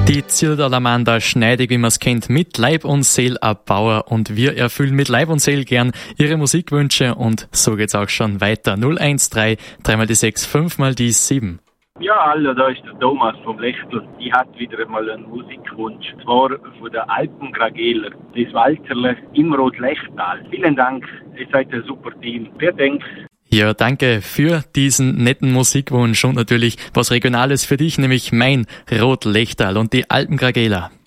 Die Zilderlamanda schneidig, wie man es kennt, mit Leib und Seel ab Bauer, und wir erfüllen mit Leib und Seel gern Ihre Musikwünsche, und so geht's auch schon weiter. 013 3 mal die 6 5 mal die 7. Ja, hallo, da ist der Thomas vom Lechtel. Ich hatte wieder mal einen Musikwunsch, und zwar von der Alpengrageler, das Walzerle im Rot-Lechtal. Vielen Dank, ihr seid ein super Team. Vielen Dank. Ja, danke für diesen netten Musikwunsch und natürlich was Regionales für dich, nämlich mein Rot-Lechtal und die Alpengrageler.